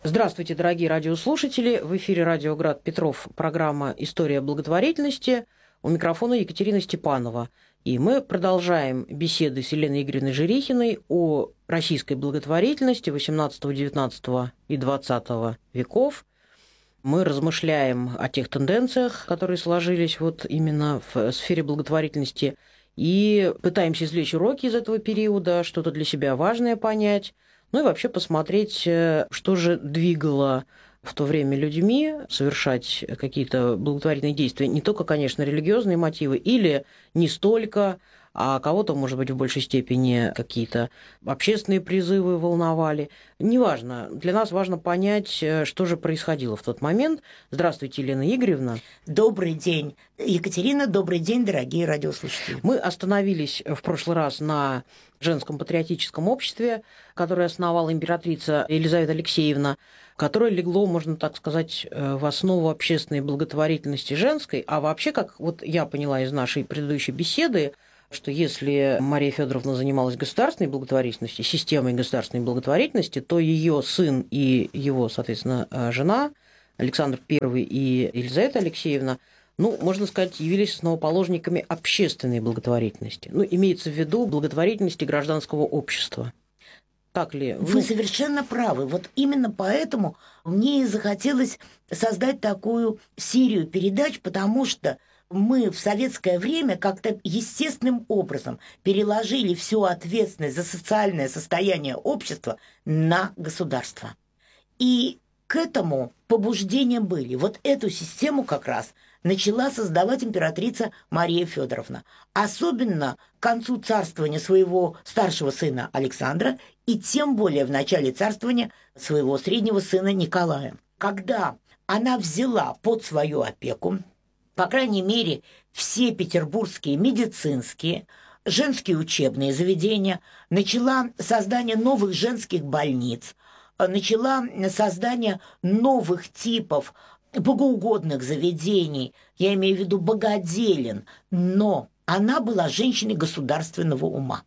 Здравствуйте, дорогие радиослушатели. В эфире радио «Град Петров», программа «История благотворительности». У микрофона Екатерина Степанова. И мы продолжаем беседы с Еленой Игоревной Жерихиной о российской благотворительности XVIII, XIX и XX веков. Мы размышляем о тех тенденциях, которые сложились вот именно в сфере благотворительности, и пытаемся извлечь уроки из этого периода, что-то для себя важное понять. Ну и вообще посмотреть, что же двигало в то время людьми совершать какие-то благотворительные действия. Не только, конечно, религиозные мотивы, или не столько, а кого-то, может быть, в большей степени какие-то общественные призывы волновали. Неважно. Для нас важно понять, что же происходило в тот момент. Здравствуйте, Елена Игоревна. Добрый день, Екатерина. Добрый день, дорогие радиослушатели. Мы остановились в прошлый раз на женском патриотическом обществе, которое основала императрица Елизавета Алексеевна, которое легло, можно так сказать, в основу общественной благотворительности женской. А вообще, как вот я поняла из нашей предыдущей беседы, что если Мария Федоровна занималась государственной благотворительностью, системой государственной благотворительности, то ее сын и его, соответственно, жена Александр I и Елизавета Алексеевна, можно сказать, явились основоположниками общественной благотворительности. Имеется в виду благотворительности гражданского общества. Так ли? Вы совершенно правы. Вот именно поэтому мне и захотелось создать такую серию передач, потому что мы в советское время как-то естественным образом переложили всю ответственность за социальное состояние общества на государство. И к этому побуждения были. Вот эту систему как раз начала создавать императрица Мария Федоровна. Особенно к концу царствования своего старшего сына Александра и тем более в начале царствования своего среднего сына Николая. Когда она взяла под свою опеку, по крайней мере, все петербургские медицинские, женские учебные заведения, начала создание новых женских больниц, начала создание новых типов богоугодных заведений, я имею в виду богоделен, но она была женщиной государственного ума.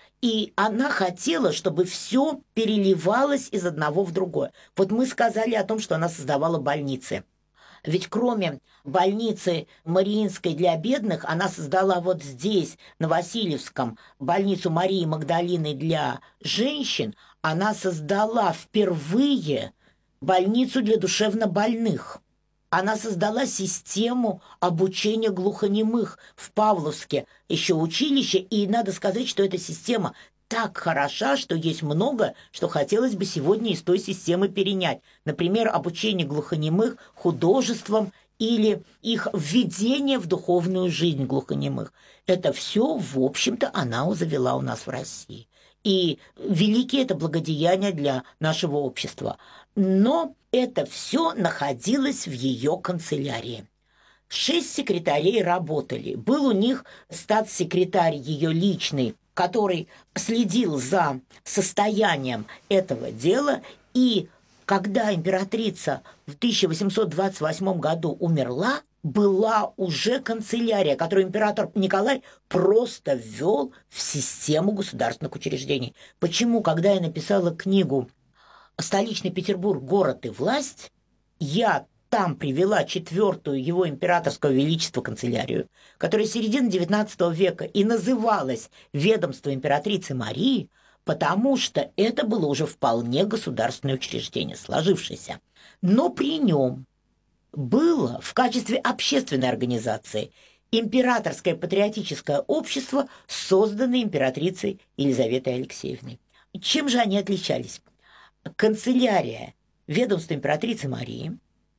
И она хотела, чтобы все переливалось из одного в другое. Вот мы сказали о том, что она создавала больницы. Ведь кроме больницы Мариинской для бедных, она создала вот здесь, на Васильевском, больницу Марии Магдалины для женщин. Она создала впервые больницу для душевнобольных. Она создала систему обучения глухонемых в Павловске, еще училище, и надо сказать, что эта система так хороша, что есть много, что хотелось бы сегодня из той системы перенять. Например, обучение глухонемых художеством или их введение в духовную жизнь глухонемых. Это все, в общем-то, она завела у нас в России. И великие это благодеяния для нашего общества. Но это все находилось в ее канцелярии. 6 секретарей работали. Был у них статс-секретарь ее личный, который следил за состоянием этого дела. И когда императрица в 1828 году умерла, была уже канцелярия, которую император Николай просто ввел в систему государственных учреждений. Почему, когда я написала книгу «Столичный Петербург. Город и власть», я там привела 4-ю его императорского величества канцелярию, которая с середины XIX века и называлась «Ведомство императрицы Марии», потому что это было уже вполне государственное учреждение, сложившееся. Но при нем было в качестве общественной организации императорское патриотическое общество, созданное императрицей Елизаветой Алексеевной. Чем же они отличались? Канцелярия ведомства императрицы Марии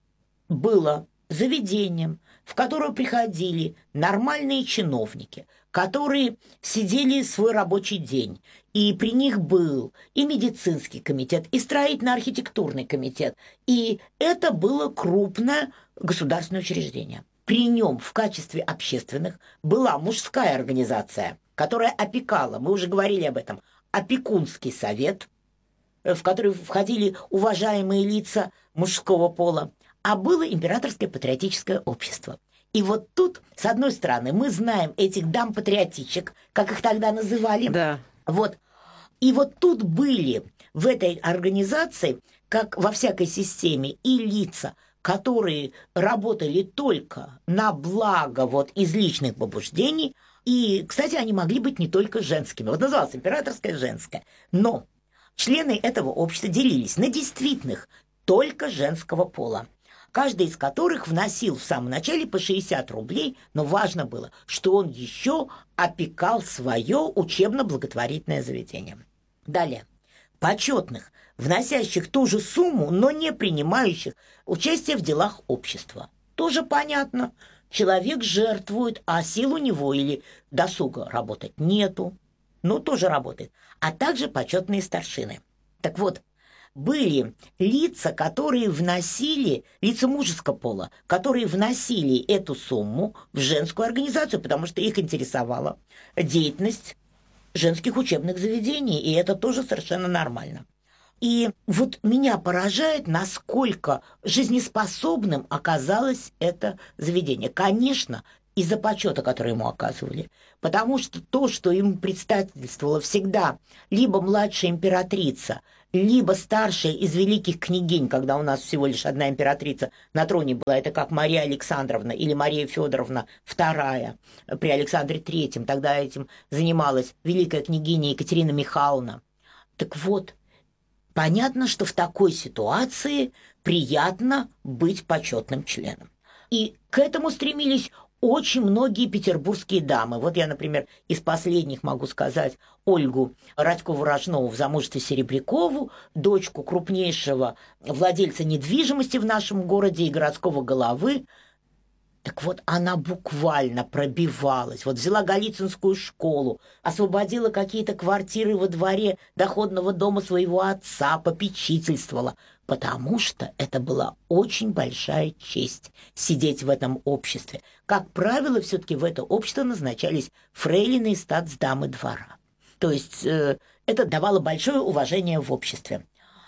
было заведением, в которое приходили нормальные чиновники, которые сидели свой рабочий день, и при них был и медицинский комитет, и строительно-архитектурный комитет, и это было крупное государственное учреждение. При нем в качестве общественных была мужская организация, которая опекала, мы уже говорили об этом, опекунский совет, в который входили уважаемые лица мужского пола, а было императорское патриотическое общество. И вот тут, с одной стороны, мы знаем этих дам-патриотичек, как их тогда называли. Да. Вот. И вот тут были в этой организации, как во всякой системе, и лица, которые работали только на благо вот из личных побуждений. И, кстати, они могли быть не только женскими. Вот называлось императорское, женское. Но члены этого общества делились на действительных, только женского пола, каждый из которых вносил в самом начале по 60 рублей, но важно было, что он еще опекал свое учебно-благотворительное заведение. Далее. Почетных, вносящих ту же сумму, но не принимающих участие в делах общества. Тоже понятно. Человек жертвует, а сил у него или досуга работать нету. Ну, тоже работает. А также почетные старшины. Так вот, были лица, которые вносили, лица мужеского пола, которые вносили эту сумму в женскую организацию, потому что их интересовала деятельность женских учебных заведений, и это тоже совершенно нормально. И вот меня поражает, насколько жизнеспособным оказалось это заведение. Конечно, из-за почета, который ему оказывали. Потому что то, что ему предстательствовала всегда либо младшая императрица, либо старшая из великих княгинь, когда у нас всего лишь одна императрица на троне была, это как Мария Александровна или Мария Федоровна II при Александре III, тогда этим занималась великая княгиня Екатерина Михайловна. Так вот, понятно, что в такой ситуации приятно быть почетным членом. И к этому стремились очень многие петербургские дамы. Вот я, например, из последних могу сказать Ольгу Радькову-Рожнову в замужестве Серебрякову, дочку крупнейшего владельца недвижимости в нашем городе и городского головы. Так вот, она буквально пробивалась. Вот взяла Голицынскую школу, освободила какие-то квартиры во дворе доходного дома своего отца, попечительствовала, потому что это была очень большая честь сидеть в этом обществе. Как правило, все-таки в это общество назначались фрейлины и статсдамы двора. То есть это давало большое уважение в обществе.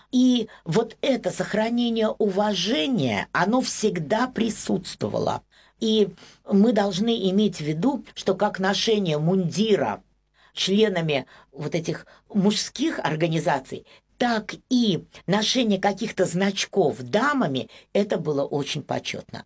И вот это сохранение уважения, оно всегда присутствовало. И мы должны иметь в виду, что как ношение мундира членами вот этих мужских организаций, так и ношение каких-то значков дамами, это было очень почетно.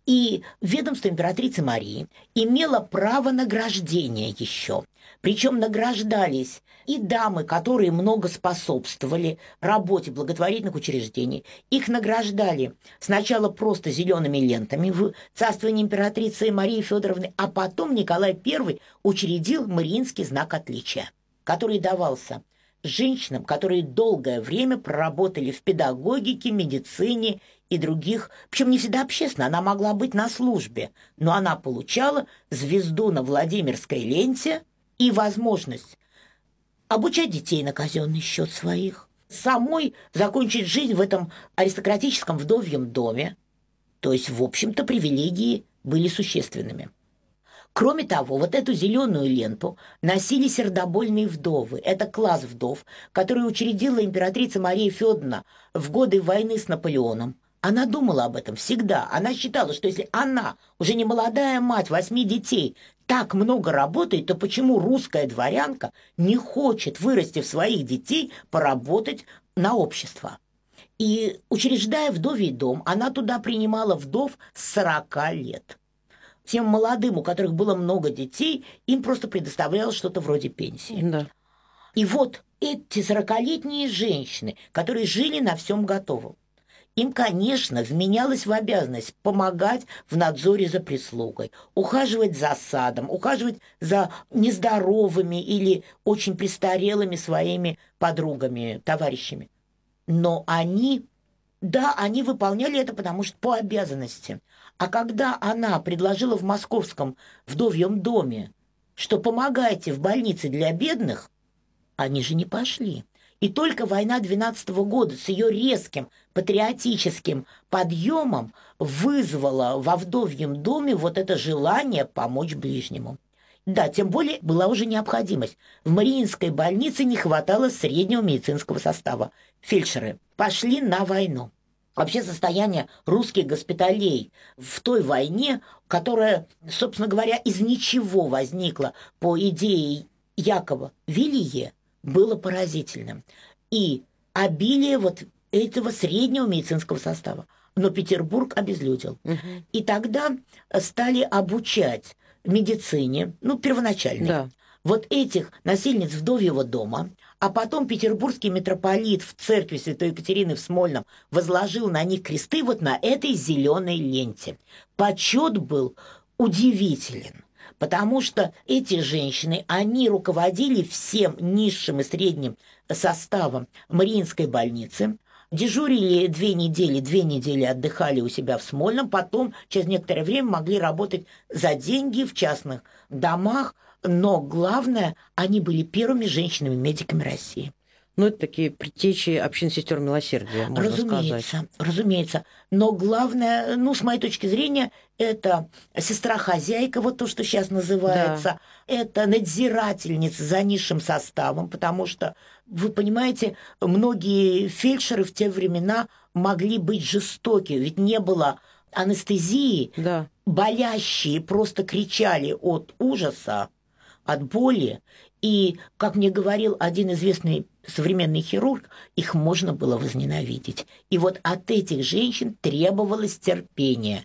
И ведомство императрицы Марии имело право награждения еще. Причем награждались и дамы, которые много способствовали работе благотворительных учреждений. Их награждали сначала просто зелеными лентами в царствовании императрицы Марии Федоровны, а потом Николай I учредил Мариинский знак отличия, который давался женщинам, которые долгое время проработали в педагогике, медицине и других, причем не всегда общественно, она могла быть на службе, но она получала звезду на Владимирской ленте и возможность обучать детей на казенный счет своих, самой закончить жизнь в этом аристократическом вдовьем доме. То есть, в общем-то, привилегии были существенными. Кроме того, вот эту зеленую ленту носили сердобольные вдовы. Это класс вдов, который учредила императрица Мария Федоровна в годы войны с Наполеоном. Она думала об этом всегда. Она считала, что если она, уже не молодая мать 8 детей, так много работает, то почему русская дворянка не хочет, вырастив своих детей, поработать на общество? И, учреждая вдовий дом, она туда принимала вдов с 40 лет. Тем молодым, у которых было много детей, им просто предоставлялось что-то вроде пенсии. Да. И вот эти 40-летние женщины, которые жили на всем готовом, им, конечно, вменялось в обязанность помогать в надзоре за прислугой, ухаживать за садом, ухаживать за нездоровыми или очень престарелыми своими подругами, товарищами. Но они выполняли это, потому что по обязанности. А когда она предложила в московском вдовьем доме, что помогайте в больнице для бедных, они же не пошли. И только война 12-го года с ее резким патриотическим подъемом вызвала во вдовьем доме вот это желание помочь ближнему. Да, тем более была уже необходимость. В Мариинской больнице не хватало среднего медицинского состава. Фельдшеры пошли на войну. Вообще состояние русских госпиталей в той войне, которая, собственно говоря, из ничего возникла по идее Якова Вилье, было поразительным. И обилие вот этого среднего медицинского состава. Но Петербург обезлюдил. И тогда стали обучать медицине, первоначальной, Да. вот этих насильниц вдовьего дома, а потом петербургский митрополит в церкви Святой Екатерины в Смольном возложил на них кресты вот на этой зеленой ленте. Почет был удивителен, потому что эти женщины, они руководили всем низшим и средним составом Мариинской больницы, дежурили 2 недели, 2 недели отдыхали у себя в Смольном, потом через некоторое время могли работать за деньги в частных домах, но главное, они были первыми женщинами-медиками России. Ну, это такие предтечи общин сестер милосердия, можно сказать. Разумеется. Но главное, с моей точки зрения, это сестра-хозяйка, вот то, что сейчас называется, это надзирательница за низшим составом, потому что, вы понимаете, многие фельдшеры в те времена могли быть жестоки, ведь не было анестезии, болящие просто кричали от ужаса, от боли. И, как мне говорил один известный современный хирург, их можно было возненавидеть. И вот от этих женщин требовалось терпение.